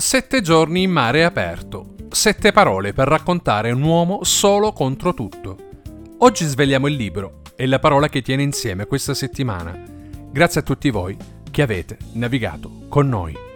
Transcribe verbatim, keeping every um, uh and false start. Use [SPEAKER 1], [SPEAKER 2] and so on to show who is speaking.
[SPEAKER 1] Sette giorni in mare aperto, sette parole per raccontare un uomo solo contro tutto. Oggi svegliamo il libro e la parola che tiene insieme questa settimana. Grazie a tutti voi che avete navigato con noi.